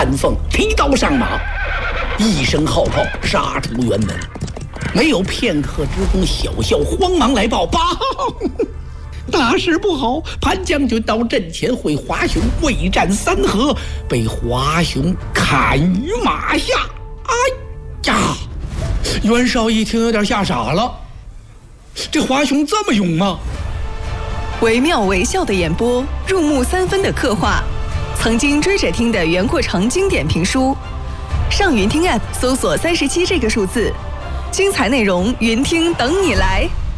丹凤提刀上马，一声号炮杀出辕门。没有片刻之功，小校慌忙来报：报，大事不好！潘将军到阵前会华雄未战3合，被华雄砍于马下。哎呀！袁绍一听有点吓傻了，这华雄这么勇吗？ 惟妙惟肖的演播，入木3分的刻画，曾经追着听的袁阔成经典评书。上云听 App 搜索37这个数字，精彩内容云听等你来。